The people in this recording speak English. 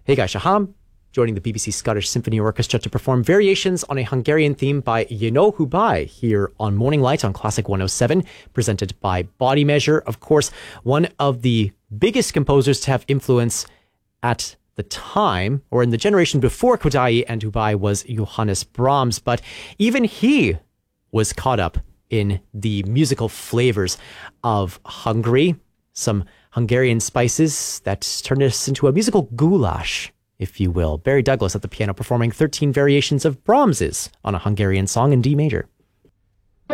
Hey guys, Shaham, joining the BBC Scottish Symphony Orchestra to perform variations on a Hungarian theme by Jenő Hubay here on Morning Light on Classic 107, presented by Body Measure. Of course, one of the biggest composers to have influence at the time, or in the generation before Kodály and Hubay, was Johannes Brahms, but even he was caught up in the musical flavors of Hungary, some Hungarian spices that turned us into a musical goulash, if you will. Barry Douglas at the piano performing 13 variations of Brahms's on a Hungarian song in D major.